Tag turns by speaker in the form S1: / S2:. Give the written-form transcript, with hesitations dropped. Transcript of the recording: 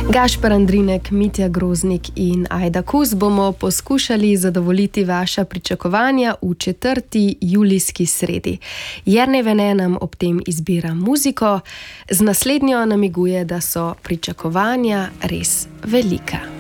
S1: Gašper Andrinek, Mitja Groznik in Ajda Kus bomo poskušali zadovoljiti vaša pričakovanja v 4. julijski sredi. Jernej Vene nam ob tem izbira muziko, z naslednjo namiguje, da so pričakovanja res velika.